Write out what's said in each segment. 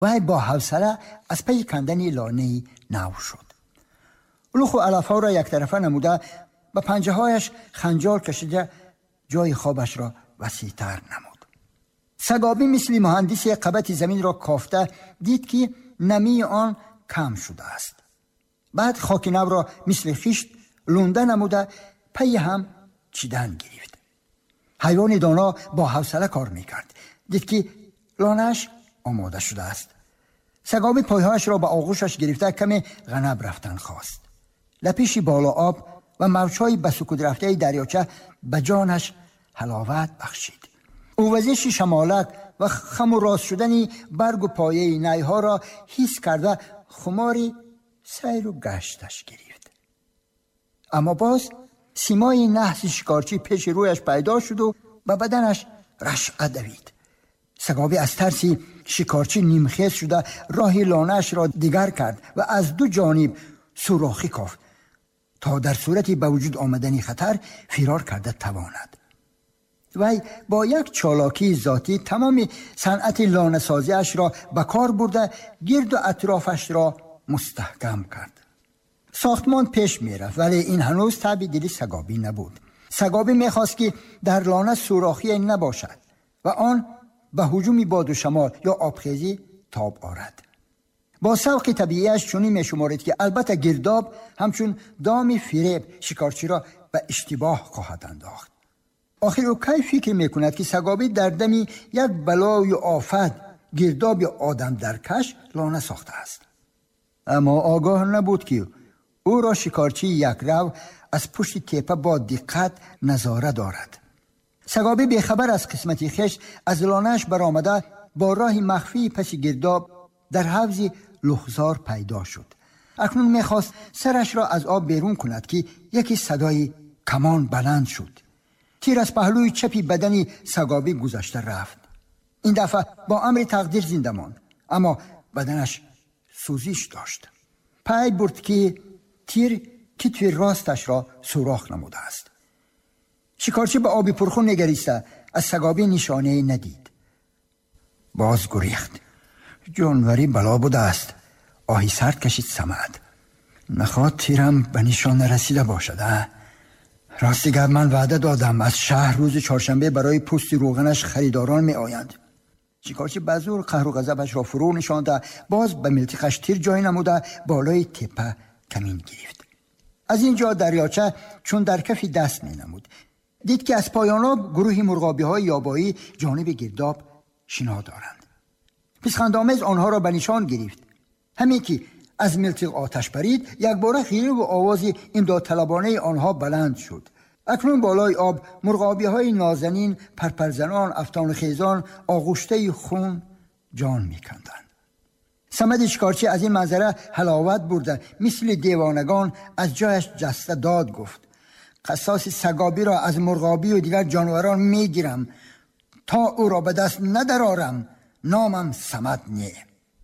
وی با حوصله از پی کندن لانه نو شد. لوخ و علفها را یک طرفه نموده به پنجه هایش خنجر کشیده جای خوابش را وسیع‌تر نمود. سگابی مثل مهندس قبط زمین را کافته دید که نمی آن کم شده است. بعد خاک نو را مثل خشت لونده نموده پی هم چیدن گرفت. حیوان دانا با حوصله کار میکرد. دید که لانه‌اش آماده شده است. سگابی پایهایش را به آغوشش گرفته کمی غنب رفتن خواست. لپیش بالا آب و موج‌های به سکوت رفته دریاچه به جانش حلاوت بخشید. او وزش شمالک و خم و راست شدن برگ و پایه نیها را حس کرده خماری سیر و گشتش گرفت. اما باز سیمای نحس شکارچی پیش رویش پیدا شد و به بدنش رشقه دوید. سگابی از ترسی شکارچی نیمخیز شده راه لانه‌اش را دیگر کرد و از دو جانب سوراخی کافت تا در صورتی به وجود آمدنی خطر فرار کرده تواند. وی با یک چالاکی ذاتی تمام صنعت لانه سازیش را به کار برده گرد و اطرافش را مستحکم کرد. ساختمان پیش می رفت ولی این هنوز تب دل سگابی نبود. سگابی می خواست که در لانه سوراخی نباشد و آن به هجوم باد و شمال یا آبخیزی تاب آرد. با سوق طبیعیش چونی می شمارید که البته گرداب همچون دام فریب شکارچی را به اشتباه خواهد انداخت. آخر او کی فکر می کند که سگابی در دمی یک بلا و آفت گرداب یا آدم درکش لانه ساخته است. اما آگاه نبود که او را شکارچی یک رو از پشت تیپه با دقت نظاره دارد. سگابی بیخبر از قسمتی خش از لانه‌اش برآمده با راه مخفی پس گرداب در حوض لخزار پیدا شد. اکنون میخواست سرش را از آب بیرون کند که یکی صدای کمان بلند شد. تیر از پهلوی چپی بدنی سگابی گذشته رفت. این دفعه با امر تقدیر زنده ماند اما بدنش سوزش داشت. پی برد که تیر کتف راستش را سوراخ نموده است. شکارچی به آبی پرخون نگریسته از سگابی نشانه ندید. باز گریخت. جانوری بلا بوده است. آهی سرد کشید سمعد. نخواد تیرم به نشان رسیده باشد. راستی گفت من وعده دادم از شهر روز چهارشنبه برای پوست روغنش خریداران می آیند. شکارچی بزور قهر و غضبش را فرو نشانده باز به ملتقش تیر جای نموده بالای تپه کمین گرفت. از اینجا دریاچه چون در کفی دست می نمود. دید که از پایان آب گروهی مرغابی های یابایی جانب گرداب شنا دارند. پیشخندآمیز آنها را به نشان گرفت. همین که از ملتق آتش برید یک باره خیره و آواز امداد طلبانه آنها بلند شد. اکنون بالای آب مرغابی های نازنین پرپرزنان افطان خیزان آغوشته خون جان می کندند. صمد شکارچی از این منظره حلاوت برده مثل دیوانگان از جایش جسته داد گفت قصاص سگابی را از مرغابی و دیگر جانوران می گیرم تا او را به دست ندرارم. نامم صمد نه.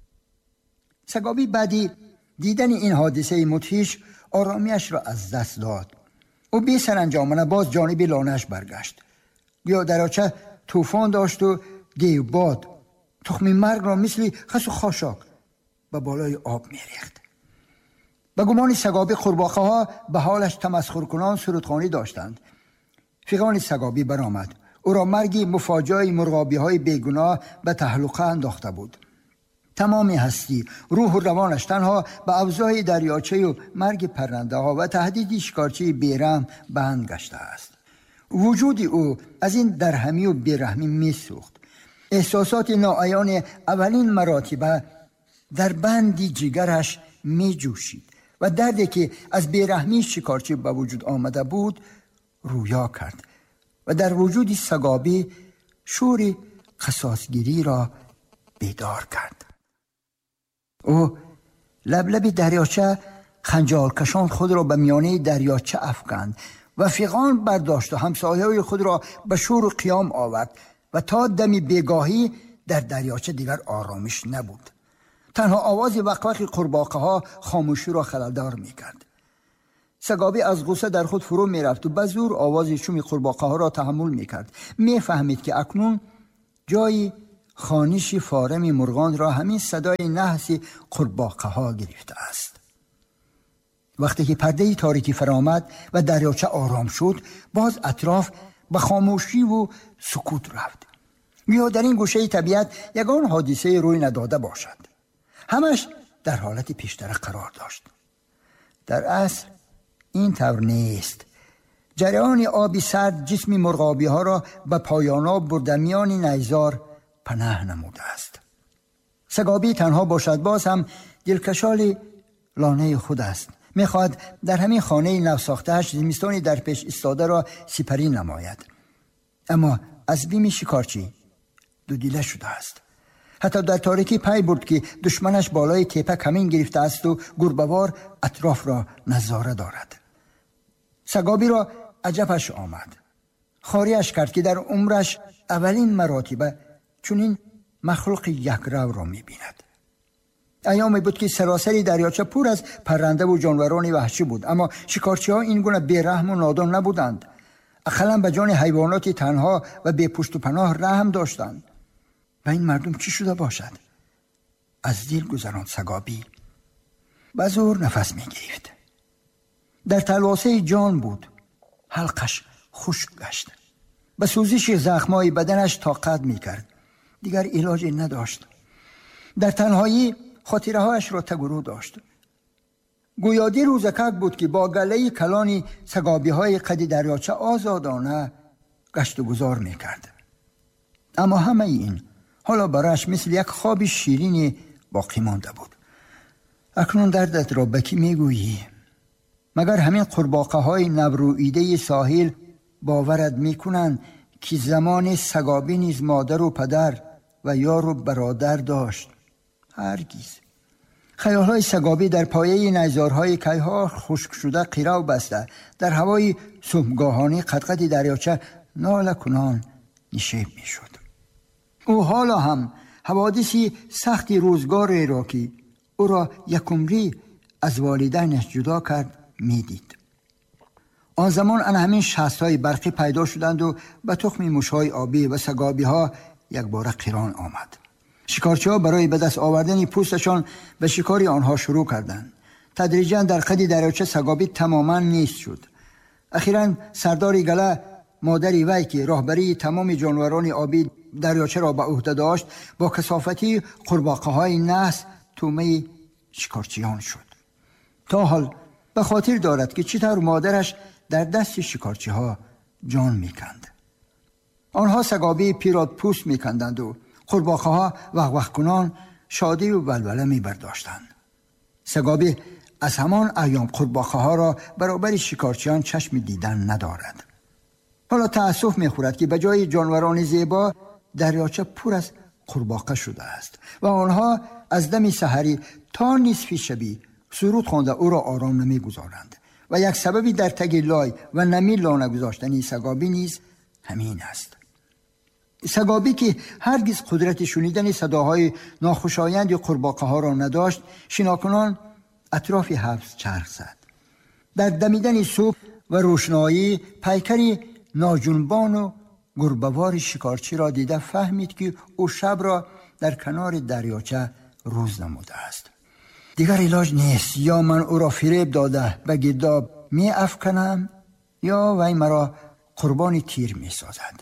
سگابی بعدی دیدن این حادثه مدهش آرامیش را از دست داد. او بی سرانجامانه باز جانب لانه‌اش برگشت. گویا دریاچه طوفان داشت و دیو باد تخم مرگ را مثل خس و خاشاک به بالای آب می‌ریخت. به گمان سگابی قورباغه ها به حالش تمسخر کنان سرودخوانی داشتند. فیقان سگابی برآمد. او را مرگی مفاجئه مرغابی های بیگناه به تهلکه انداخته بود. تمام هستی روح و روانش تنها به اوضاع دریاچه و مرگ پرنده ها و تهدید شکارچی بیرحم بند گشته است. وجود او از این درهمی و بیرحمی می سوخت. احساسات ناعیان اولین مراتبه در بندی جگرش می جوشید و دردی که از بیرحمی شکارچی به وجود آمده بود رویا کرد و در وجود سگابی شور قصاصگیری را بیدار کرد. او لب دریاچه خنجال کشان خود را به میانه دریاچه افکند و فیقان برداشت و همسایه‌های خود را به شور و قیام آورد و تا دمی بیگاهی در دریاچه دیگر آرامش نبود. تنها آواز وقوق قورباغه ها خاموشی را خللدار می‌کرد. سگابی از غصه در خود فرو می‌رفت و به زور آواز شوم قورباغه ها را تحمل می‌کرد. می‌فهمید که اکنون جای خانش فارم مرغان را همین صدای نحس قورباغه ها گرفته است. وقتی که پرده تاریکی فرامد و دریاچه آرام شد، باز اطراف به خاموشی و سکوت رفت. یا در این گوشه طبیعت یگان حادثه روی نداده باشد. همش در حالت پیشتر قرار داشت. در اصل این طور نیست. جریان آبی سرد جسم مرغابی ها را به پایاناب برده میان نیزار پناه نموده است. سگابی تنها باشد باز هم دلکشال لانه خود است. میخواد در همین خانه نوساخته‌اش زمستانی در پیش ایستاده را سپری نماید. اما از بیم شکارچی دو دیله شده است. حتی در تاریکی پی برد که دشمنش بالای تپه کمین گرفته است و گربه‌وار اطراف را نظاره دارد. سگابی را عجبش آمد. خاریش کرد که در عمرش اولین مراتبه چنین مخلوق یکرو را می‌بیند. ایامی بود که سراسری دریاچه پر از پرنده و جانوران وحشی بود، اما شکارچی‌ها این گونه بی‌رحم و نادان نبودند. اقلاً به جان حیوانات تنها و بی پشت و پناه رحم داشتند. و این مردم چی شده باشد؟ از دل گذران سگابی به زور نفس می گرفت. در تلواسه جان بود. حلقش خشک گشت. به سوزش زخمای بدنش طاقت می کرد. دیگر علاجی نداشت. در تنهایی خاطره هایش را تگرو داشت. گویادی روزکک بود که با گله کلانی سگابی های قد دریاچه آزادانه گشت و گذار می کرد. اما همه این حالا برایش مثل یک خواب شیرینی باقی مانده بود. اکنون دردت را به کی میگویی؟ مگر همین قورباغه های نورویده ساحل باورت میکنند که زمان سگابی نیز مادر و پدر و یار و برادر داشت؟ هرگز. خیال های سگابی در پایه نیزارهای کیها خشک شده قیره و بسته در هوای صبحگاهانه قدقد دریاچه ناله کنان نشیب میشد. او حالا هم حوادثی سختی روزگاری را که او را یکمری از والدینش جدا کرد میدید. آن زمان همین شست‌های برقی پیدا شدند و به تخم موش‌های آبی و سگابی ها یک بار قیران آمد. شکارچی ها برای به دست آوردن پوستشان به شکار آنها شروع کردند. تدریجاً در قد دریاچه سگابی تماما نیست شد. اخیراً سردار گله مادری وی که راهبری تمام جانوران آبی دریاچه را به عهده داشت با کثافتی قورباغه های نحس تومه شکارچیان شد. تا حال به خاطر دارد که چطور مادرش در دست شکارچی ها جان میکند. آنها سگابی پیراد پوست میکندند و قورباغه ها وق کنان شادی و ولوله میبرداشتند. سگابی از همان ایام قورباغه ها را برابر شکارچیان چشم دیدن ندارد. حالا تأسف میخورد که به جای جانوران زیبا دریاچه پر از قورباغه شده است و آنها از دم سحری تا نصف شبی سرود خوانده او را آرام نمیگذارند و یک سببی در تگ لای و نمی لانه گذاشتن سگابی نیز همین است. سگابی که هرگز قدرت شنیدن صداهای ناخوشایند قورباغه ها را نداشت، شناکنان اطراف حبس چرخ زد. در دمیدن صبح و روشنایی پیکری ناجنبان و گربه‌وار شکارچی را دیده فهمید که او شب را در کنار دریاچه روز نموده است. دیگر علاج نیست. یا من او را فریب داده به گرداب می افکنم یا وی مرا قربان تیر می سازد.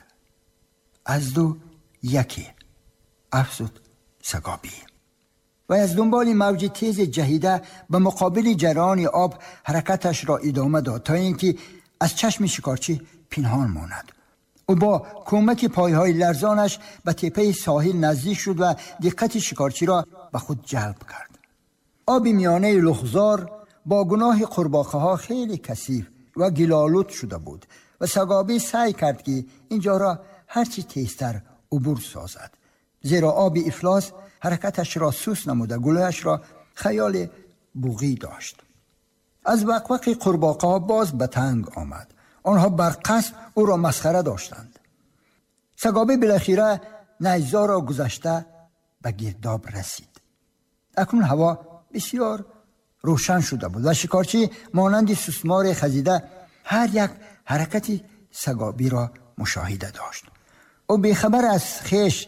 از دو یکی افزود سگابی و از دنبال موج تیز جهیده به مقابل جریان آب حرکتش را ادامه داد تا اینکه از چشم شکارچی پنهان ماند. او با کمک پایهای لرزانش به تپه ساحل نزدیک شد و دقت شکارچی را به خود جلب کرد. آب میانه لخزار با گناه قورباغه ها خیلی کثیف و گلالود شده بود و سگابی سعی کرد که اینجا را هرچی تیزتر عبور سازد، زیرا آب افلاس حرکتش را سوس نموده گلویش را خیال بوغی داشت. از وقوق قورباغه ها باز به تنگ آمد. آنها بر قصد او را مسخره داشتند. سگابی بالاخره نیزار را گذشته به گرداب رسید. اکنون هوا بسیار روشن شده بود و شکارچی مانند سوسمار خزیده هر یک حرکتی سگابی را مشاهده داشت. او بیخبر از خویش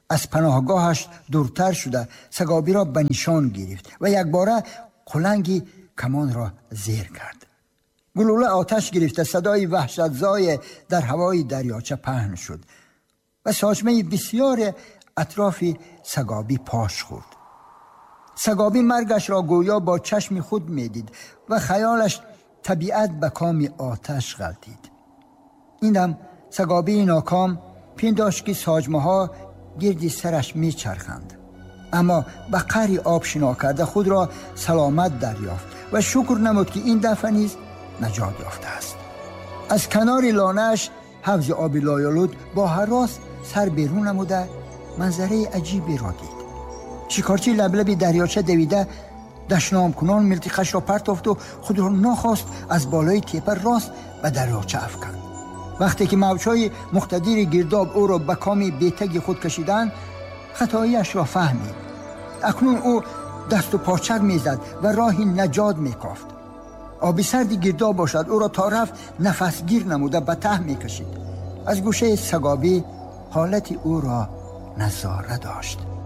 از پناهگاهش دورتر شده سگابی را به نشان گرفت و یک باره قلنگی کمان را زیر کرد. گلوله آتش گرفت، صدای وحشتزای در هوای دریاچه پهن شد و ساچمه بسیار اطراف سگابی پاش خورد. سگابی مرگش را گویا با چشم خود میدید و خیالش طبیعت به کام آتش غلطید. اینم سگابی ناکام پنداشت که ساجمه ها گردی سرش میچرخند، اما به قعر آب شنا کرده خود را سلامت دریافت و شکر نمود که این دفعه نیز نجات یافته است. از کنار لانه‌اش حوض آب لایالود با هراس سر بیرون نموده منظره عجیبی را دید. شکارچی لبلبی دریاچه دویده دشنام کنان ملتقش را پرتافت و خود را ناخواست از بالای تپه راست به دریاچه افکند. وقتی که موج‌های مقتدر گرداب او را به کام بیتگ خود کشیدند، خطاییش را فهمید. اکنون او دست و پاچک میزد و راهی نجات میکافت. آبی سردی گرداب باشد او را تا رفت نفسگیر نموده به ته میکشید. از گوشه سگابی حالت او را نظاره داشت.